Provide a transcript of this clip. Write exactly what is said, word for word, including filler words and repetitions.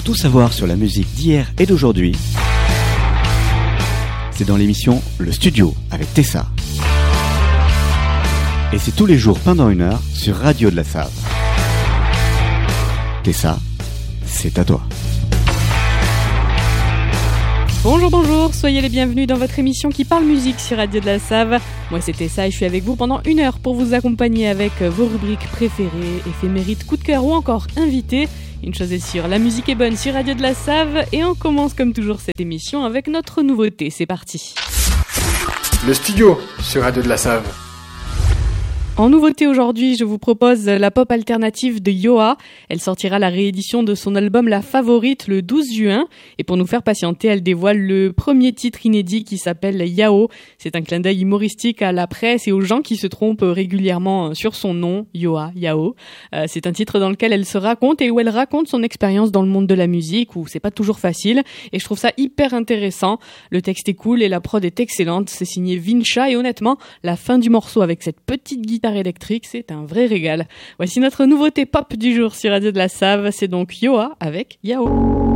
Tout savoir sur la musique d'hier et d'aujourd'hui, c'est dans l'émission Le Studio avec Tessa. Et c'est tous les jours pendant une heure sur Radio de la Save. Tessa, c'est à toi. Bonjour, bonjour, soyez les bienvenus dans votre émission qui parle musique sur Radio de la Save. Moi c'est Tessa et je suis avec vous pendant une heure pour vous accompagner avec vos rubriques préférées, éphémérides, coup de cœur ou encore invités. Une chose est sûre, la musique est bonne sur Radio de la Save et on commence comme toujours cette émission avec notre nouveauté. C'est parti. Le Studio sur Radio de la Save. En nouveauté aujourd'hui, je vous propose la pop alternative de Yoa. Elle sortira la réédition de son album La Favorite le douze juin. Et pour nous faire patienter, elle dévoile le premier titre inédit qui s'appelle Yao. C'est un clin d'œil humoristique à la presse et aux gens qui se trompent régulièrement sur son nom, Yoa, Yao. Euh, c'est un titre dans lequel elle se raconte et où elle raconte son expérience dans le monde de la musique, où c'est pas toujours facile. Et je trouve ça hyper intéressant. Le texte est cool et la prod est excellente. C'est signé Vincha et honnêtement, la fin du morceau avec cette petite guitare électrique, c'est un vrai régal. Voici notre nouveauté pop du jour sur Radio de la Save, c'est donc Yoa avec Yao.